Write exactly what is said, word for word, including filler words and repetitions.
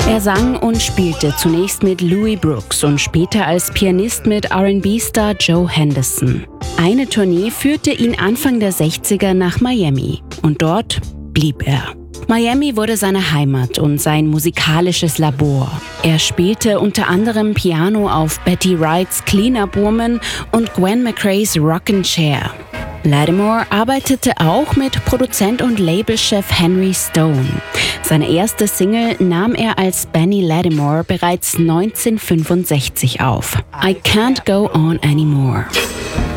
Er sang und spielte zunächst mit Louis Brooks und später als Pianist mit R and B-Star Joe Henderson. Eine Tournee führte ihn Anfang der sechziger nach Miami und dort blieb er. Miami wurde seine Heimat und sein musikalisches Labor. Er spielte unter anderem Piano auf Betty Wrights Clean Up Woman und Gwen McCrae's Rockin' Chair. Lattimore arbeitete auch mit Produzent und Labelchef Henry Stone. Seine erste Single nahm er als Benny Lattimore bereits neunzehnhundertfünfundsechzig auf. I Can't Go On Anymore.